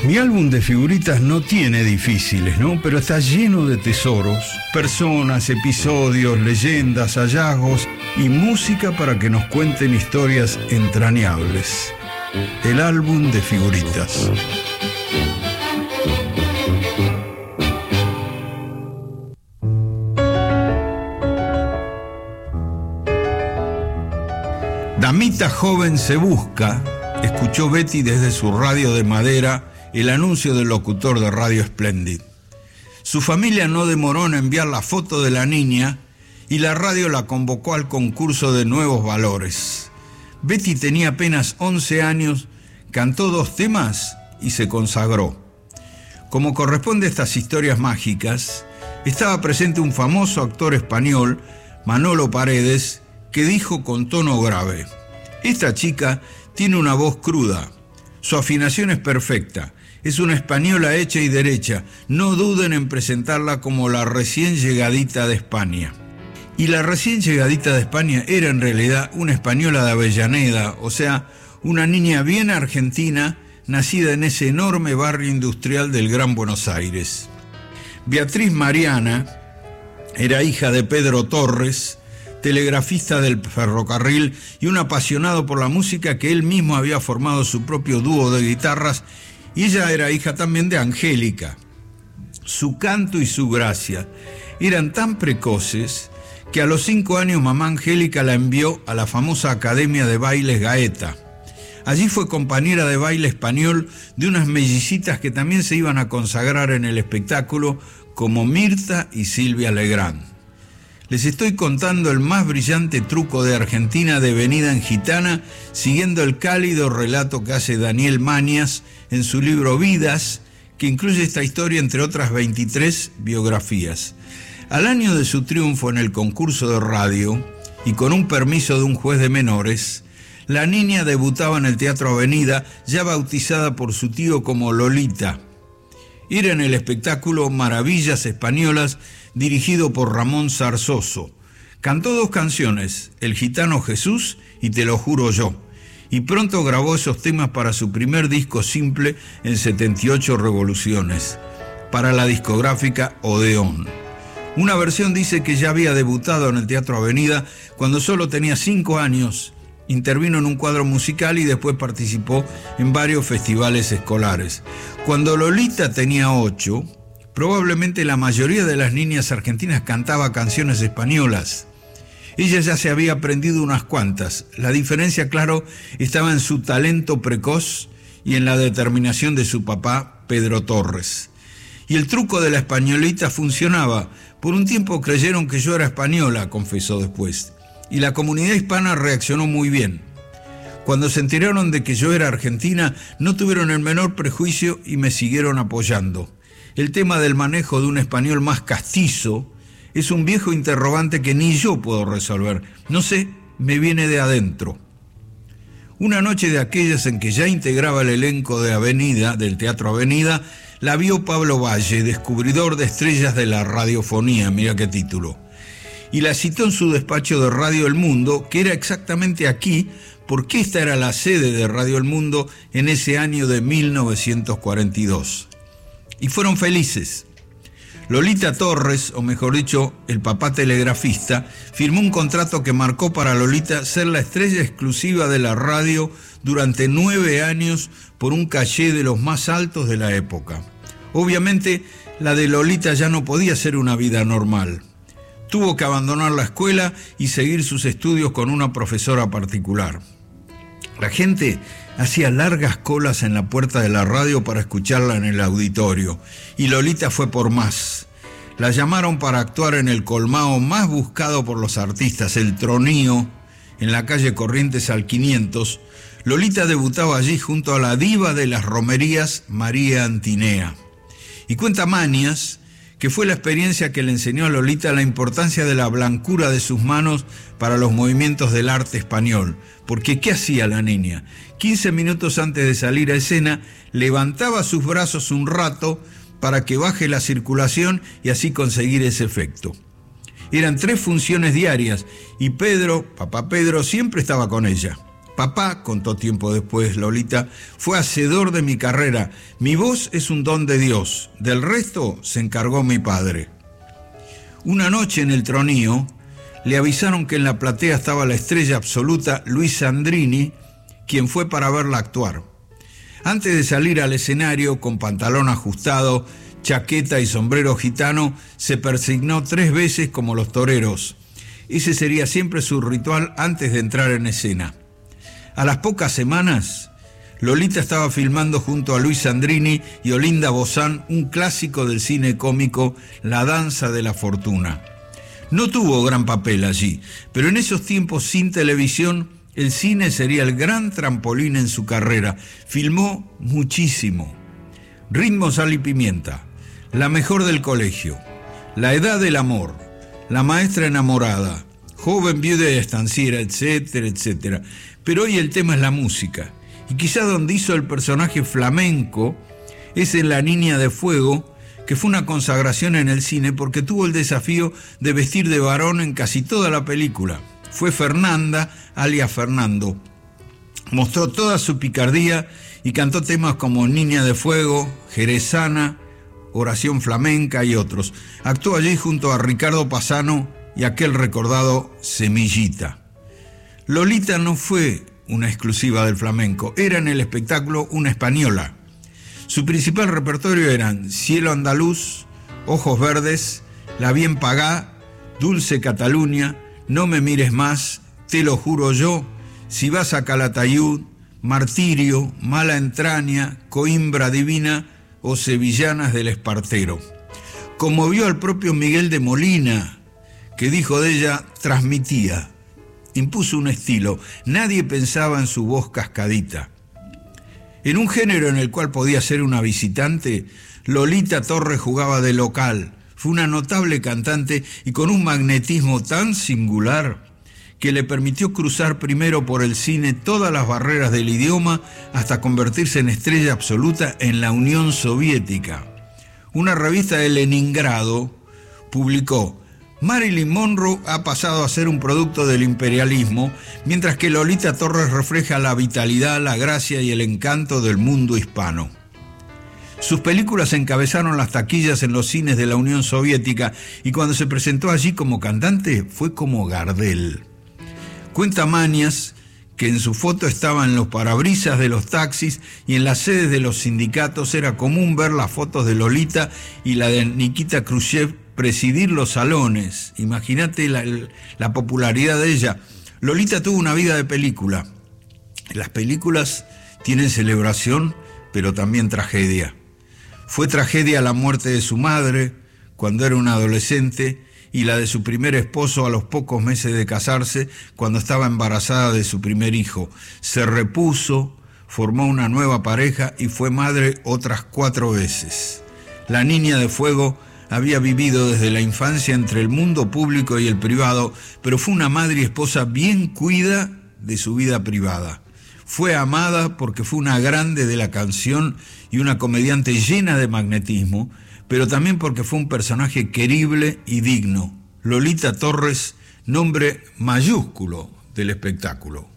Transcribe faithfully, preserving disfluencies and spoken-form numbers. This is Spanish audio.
Mi álbum de figuritas no tiene difíciles, ¿no? Pero está lleno de tesoros, personas, episodios, leyendas, hallazgos y música para que nos cuenten historias entrañables. El álbum de figuritas. Damita joven se busca, escuchó Betty desde su radio de madera el anuncio del locutor de Radio Splendid. Su familia no demoró en enviar la foto de la niña y la radio la convocó al concurso de Nuevos Valores. Betty tenía apenas once años, cantó dos temas y se consagró. Como corresponde a estas historias mágicas, estaba presente un famoso actor español, Manolo Paredes, que dijo con tono grave: esta chica tiene una voz cruda, su afinación es perfecta, es una española hecha y derecha, no duden en presentarla como la recién llegadita de España. Y la recién llegadita de España era en realidad una española de Avellaneda, o sea, una niña bien argentina, nacida en ese enorme barrio industrial del Gran Buenos Aires. Beatriz Mariana era hija de Pedro Torres, telegrafista del ferrocarril y un apasionado por la música que él mismo había formado su propio dúo de guitarras, y ella era hija también de Angélica. Su canto y su gracia eran tan precoces que a los cinco años mamá Angélica la envió a la famosa Academia de Bailes Gaeta. Allí fue compañera de baile español de unas mellicitas que también se iban a consagrar en el espectáculo, como Mirta y Silvia Legrand. Les estoy contando el más brillante truco de Argentina devenida en gitana, siguiendo el cálido relato que hace Daniel Mañas en su libro Vidas, que incluye esta historia entre otras veintitrés biografías. Al año de su triunfo en el concurso de radio, y con un permiso de un juez de menores, la niña debutaba en el Teatro Avenida, ya bautizada por su tío como Lolita. Era en el espectáculo Maravillas Españolas, dirigido por Ramón Zarzoso. Cantó dos canciones, El Gitano Jesús y Te lo juro yo, y pronto grabó esos temas para su primer disco simple en setenta y ocho revoluciones, para la discográfica Odeón. Una versión dice que ya había debutado en el Teatro Avenida cuando solo tenía cinco años, intervino en un cuadro musical y después participó en varios festivales escolares. Cuando Lolita tenía ocho, probablemente la mayoría de las niñas argentinas cantaba canciones españolas. Ella ya se había aprendido unas cuantas. La diferencia, claro, estaba en su talento precoz y en la determinación de su papá, Pedro Torres. Y el truco de la españolita funcionaba. Por un tiempo creyeron que yo era española, confesó después. Y la comunidad hispana reaccionó muy bien. Cuando se enteraron de que yo era argentina, no tuvieron el menor prejuicio y me siguieron apoyando. El tema del manejo de un español más castizo es un viejo interrogante que ni yo puedo resolver. No sé, me viene de adentro. Una noche de aquellas en que ya integraba el elenco de Avenida, del Teatro Avenida, la vio Pablo Valle, descubridor de estrellas de la radiofonía, mira qué título. Y la citó en su despacho de Radio El Mundo, que era exactamente aquí, porque esta era la sede de Radio El Mundo en ese año de mil novecientos cuarenta y dos. Y fueron felices. Lolita Torres, o mejor dicho, el papá telegrafista, firmó un contrato que marcó para Lolita ser la estrella exclusiva de la radio durante nueve años por un caché de los más altos de la época. Obviamente, la de Lolita ya no podía ser una vida normal. Tuvo que abandonar la escuela y seguir sus estudios con una profesora particular. La gente hacía largas colas en la puerta de la radio para escucharla en el auditorio, y Lolita fue por más. La llamaron para actuar en el colmado más buscado por los artistas, el Tronío, en la calle Corrientes al quinientos. Lolita debutaba allí junto a la diva de las romerías, María Antinea. Y cuenta Mañas que fue la experiencia que le enseñó a Lolita la importancia de la blancura de sus manos para los movimientos del arte español. Porque ¿qué hacía la niña? quince minutos antes de salir a escena, levantaba sus brazos un rato para que baje la circulación y así conseguir ese efecto. Eran tres funciones diarias y Pedro, papá Pedro, siempre estaba con ella. Papá, contó tiempo después Lolita, fue hacedor de mi carrera. Mi voz es un don de Dios. Del resto se encargó mi padre. Una noche en el Tronío le avisaron que en la platea estaba la estrella absoluta Luis Sandrini, quien fue para verla actuar. Antes de salir al escenario, con pantalón ajustado, chaqueta y sombrero gitano, se persignó tres veces como los toreros. Ese sería siempre su ritual antes de entrar en escena. A las pocas semanas, Lolita estaba filmando junto a Luis Sandrini y Olinda Bozán un clásico del cine cómico, La danza de la fortuna. No tuvo gran papel allí, pero en esos tiempos sin televisión, el cine sería el gran trampolín en su carrera. Filmó muchísimo. Ritmo, sal y pimienta, La mejor del colegio, La edad del amor, La maestra enamorada, Joven viuda y estanciera, etcétera, etcétera. Pero hoy el tema es la música. Y quizá donde hizo el personaje flamenco es en La niña de fuego, que fue una consagración en el cine porque tuvo el desafío de vestir de varón en casi toda la película. Fue Fernanda, alias Fernando. Mostró toda su picardía y cantó temas como Niña de fuego, Jerezana, Oración flamenca y otros. Actuó allí junto a Ricardo Pasano y aquel recordado Semillita. Lolita no fue una exclusiva del flamenco, era en el espectáculo una española. Su principal repertorio eran Cielo andaluz, Ojos verdes, La bien pagá, Dulce Cataluña, No me mires más, Te lo juro yo, Si vas a Calatayud, Martirio, Mala entraña, Coimbra divina o Sevillanas del Espartero. Conmovió al propio Miguel de Molina, que dijo de ella, transmitía. Impuso un estilo, nadie pensaba en su voz cascadita. En un género en el cual podía ser una visitante, Lolita Torres jugaba de local. Fue una notable cantante y con un magnetismo tan singular que le permitió cruzar primero por el cine todas las barreras del idioma hasta convertirse en estrella absoluta en la Unión Soviética. Una revista de Leningrado publicó: Marilyn Monroe ha pasado a ser un producto del imperialismo, mientras que Lolita Torres refleja la vitalidad, la gracia y el encanto del mundo hispano. Sus películas encabezaron las taquillas en los cines de la Unión Soviética y cuando se presentó allí como cantante fue como Gardel. Cuenta Mañas que en su foto estaba en los parabrisas de los taxis y en las sedes de los sindicatos era común ver las fotos de Lolita y la de Nikita Khrushchev presidir los salones. Imagínate la, la popularidad de ella. Lolita tuvo una vida de película. Las películas tienen celebración, pero también tragedia. Fue tragedia la muerte de su madre cuando era una adolescente y la de su primer esposo a los pocos meses de casarse cuando estaba embarazada de su primer hijo. Se repuso, formó una nueva pareja y fue madre otras cuatro veces. La niña de fuego había vivido desde la infancia entre el mundo público y el privado, pero fue una madre y esposa bien cuida de su vida privada. Fue amada porque fue una grande de la canción y una comediante llena de magnetismo, pero también porque fue un personaje querible y digno. Lolita Torres, nombre mayúsculo del espectáculo.